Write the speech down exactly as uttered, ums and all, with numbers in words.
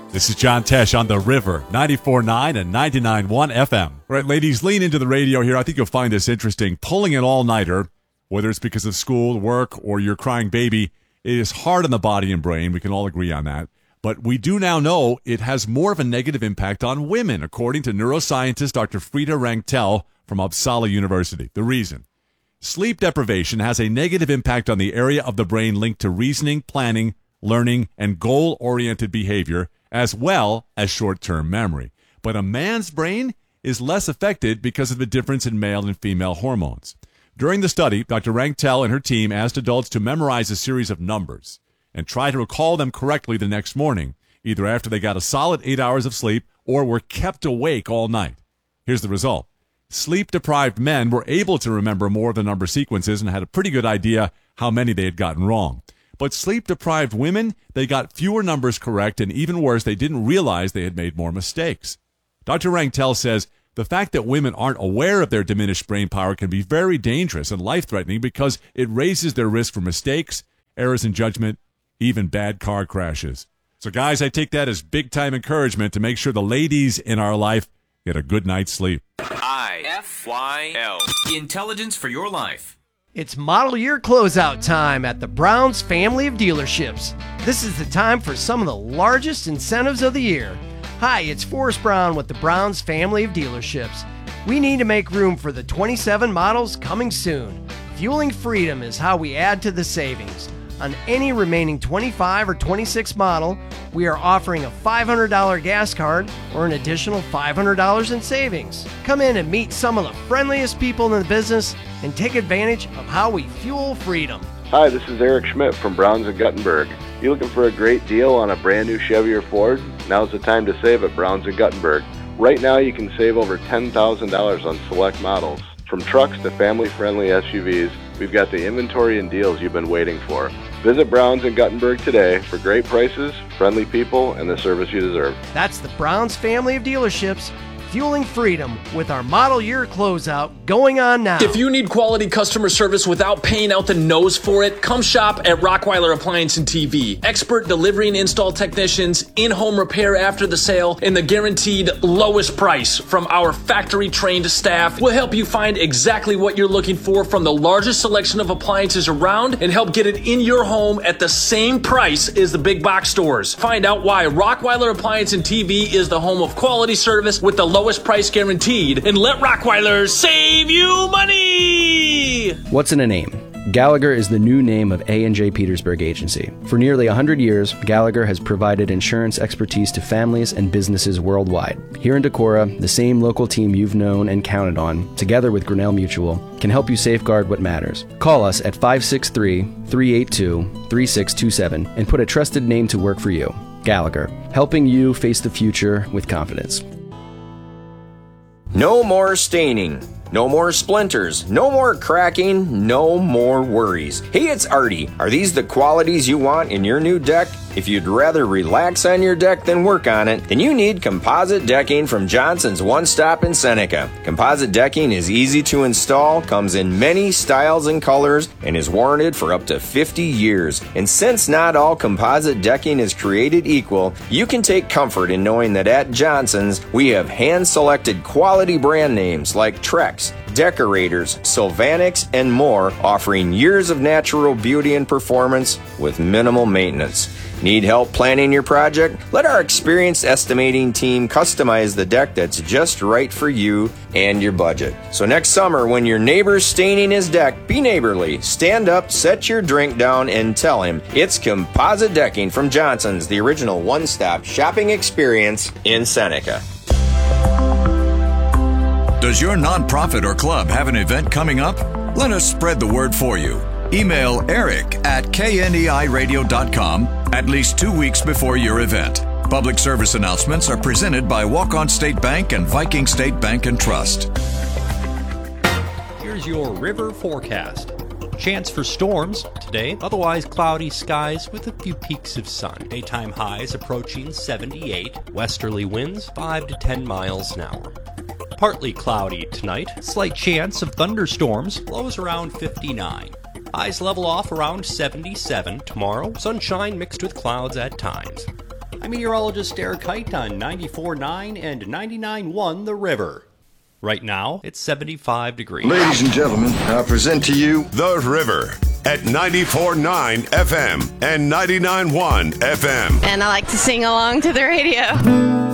This is John Tesh on The River, ninety-four point nine and ninety-nine point one F M. All right, ladies, lean into the radio here. I think you'll find this interesting. Pulling an all-nighter, whether it's because of school, work, or your crying baby, it is hard on the body and brain. We can all agree on that. But we do now know it has more of a negative impact on women, according to neuroscientist Doctor Frida Rangtel from Uppsala University. The reason? Sleep deprivation has a negative impact on the area of the brain linked to reasoning, planning, learning, and goal-oriented behavior, as well as short-term memory. But a man's brain is less affected because of the difference in male and female hormones. During the study, Doctor Rangtel and her team asked adults to memorize a series of numbers and try to recall them correctly the next morning, either after they got a solid eight hours of sleep or were kept awake all night. Here's the result. Sleep-deprived men were able to remember more of the number sequences and had a pretty good idea how many they had gotten wrong. But sleep-deprived women, they got fewer numbers correct, and even worse, they didn't realize they had made more mistakes. Doctor Rangtel says the fact that women aren't aware of their diminished brain power can be very dangerous and life-threatening because it raises their risk for mistakes, errors in judgment, even bad car crashes. So guys, I take that as big-time encouragement to make sure the ladies in our life get a good night's sleep. I F Y L. Intelligence for your life. It's model year closeout time at the Browns family of dealerships. This is the time for some of the largest incentives of the year. Hi, it's Forrest Brown with the Browns family of dealerships. We need to make room for the twenty-seven models coming soon. Fueling freedom is how we add to the savings. On any remaining twenty-five or twenty-six model, we are offering a five hundred dollars gas card or an additional five hundred dollars in savings. Come in and meet some of the friendliest people in the business and take advantage of how we fuel freedom. Hi, this is Eric Schmidt from Browns and Guttenberg. You looking for a great deal on a brand new Chevy or Ford? Now's the time to save at Browns and Guttenberg. Right now you can save over ten thousand dollars on select models. From trucks to family-friendly S U Vs, we've got the inventory and deals you've been waiting for. Visit Browns and Guttenberg today for great prices, friendly people, and the service you deserve. That's the Browns family of dealerships, fueling freedom with our model year closeout going on now. If you need quality customer service without paying out the nose for it, come shop at Rockweiler Appliance and T V. Expert delivery and install technicians, in-home repair after the sale, and the guaranteed lowest price from our factory-trained staff will help you find exactly what you're looking for from the largest selection of appliances around and help get it in your home at the same price as the big box stores. Find out why Rockweiler Appliance and T V is the home of quality service with the lowest price guaranteed, and let Rockweiler save you money! What's in a name? Gallagher is the new name of A and J Petersburg Agency. For nearly one hundred years, Gallagher has provided insurance expertise to families and businesses worldwide. Here in Decorah, the same local team you've known and counted on, together with Grinnell Mutual, can help you safeguard what matters. Call us at five six three, three eight two, three six two seven and put a trusted name to work for you. Gallagher, helping you face the future with confidence. No more staining. No more splinters, no more cracking, no more worries. Hey, it's Artie. Are these the qualities you want in your new deck? If you'd rather relax on your deck than work on it, then you need composite decking from Johnson's One Stop in Seneca. Composite decking is easy to install, comes in many styles and colors, and is warranted for up to fifty years. And since not all composite decking is created equal, you can take comfort in knowing that at Johnson's, we have hand-selected quality brand names like Trex, Decorators, Sylvanix, and more, offering years of natural beauty and performance with minimal maintenance. Need help planning your project? Let our experienced estimating team customize the deck that's just right for you and your budget. So next summer, when your neighbor's staining his deck, be neighborly. Stand up, set your drink down, and tell him it's composite decking from Johnson's, the original one-stop shopping experience in Seneca. Does your nonprofit or club have an event coming up? Let us spread the word for you. Email Eric at K N E I radio dot com at least two weeks before your event. Public service announcements are presented by Walk-On State Bank and Viking State Bank and Trust. Here's your river forecast. Chance for storms today, otherwise cloudy skies with a few peaks of sun. Daytime highs approaching seventy-eight, westerly winds five to ten miles an hour. Partly cloudy tonight, slight chance of thunderstorms, lows around fifty-nine. Highs level off around seventy-seven tomorrow, sunshine mixed with clouds at times. I'm meteorologist Eric Height on ninety-four point nine and ninety-nine point one The River. Right now, it's seventy-five degrees. Ladies and gentlemen, I present to you The River at ninety-four point nine F M and ninety-nine point one F M. And I like to sing along to the radio.